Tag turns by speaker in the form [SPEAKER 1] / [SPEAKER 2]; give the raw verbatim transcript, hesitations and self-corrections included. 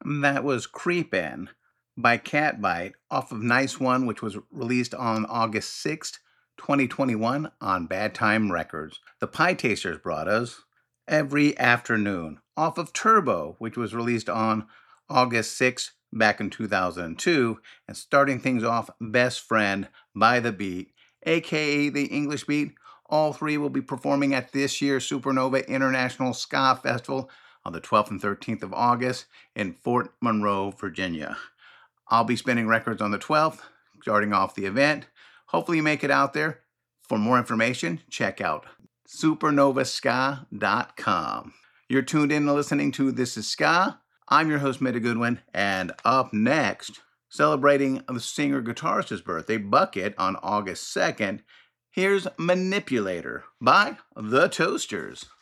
[SPEAKER 1] That was Creepin' by Catbite off of Nice One, which was released on August sixth, twenty twenty-one on Bad Time Records. The Pie Tasters brought us Every Afternoon off of Turbo, which was released on August sixth back in two thousand two. And starting things off, Best Friend by The Beat, aka The English Beat. All three will be performing at this year's Supernova International Ska Festival on the twelfth and thirteenth of August in Fort Monroe, Virginia. I'll be spinning records on the twelfth, starting off the event. Hopefully you make it out there. For more information, check out supernova ska dot com. You're tuned in and listening to This is Ska. I'm your host, Meta Goodwin, and up next, celebrating the singer-guitarist's birthday, Bucket, on August second, here's Manipulator by The Toasters.